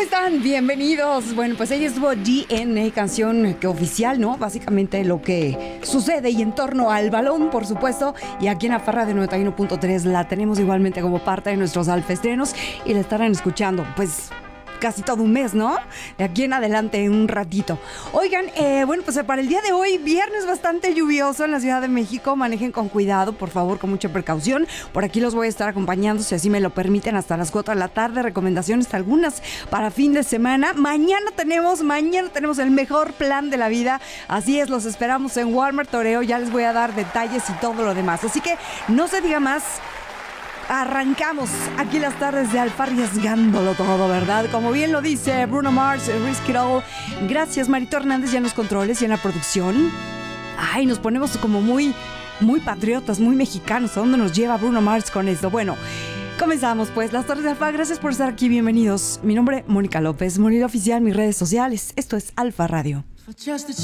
están? Bienvenidos. Bueno, pues ella estuvo DNA, canción que oficial, ¿no? Básicamente lo que sucede y en torno al balón, por supuesto. Y aquí en la Farra de 91.3 la tenemos igualmente como parte de nuestros alfestrenos y la estarán escuchando, pues casi todo un mes, ¿no? De aquí en adelante, un ratito. Oigan, bueno, pues para el día de hoy, viernes bastante lluvioso en la Ciudad de México. Manejen con cuidado, por favor, con mucha precaución. Por aquí los voy a estar acompañando, si así me lo permiten, hasta las 4 de la tarde. Recomendaciones algunas para fin de semana. Mañana tenemos el mejor plan de la vida. Así es, los esperamos en Walmart Toreo. Ya les voy a dar detalles y todo lo demás. Así que no se diga más. Arrancamos aquí las tardes de Alfa, arriesgándolo todo, ¿verdad? Como bien lo dice Bruno Mars, Risk It All. Gracias, Marito Hernández, ya en los controles y en la producción. Ay, nos ponemos como muy patriotas, muy mexicanos. ¿A dónde nos lleva Bruno Mars con esto? Bueno, comenzamos pues las tardes de Alfa. Gracias por estar aquí, bienvenidos. Mi nombre, Mónica López, Monida Oficial, mis redes sociales. Esto es Alfa Radio.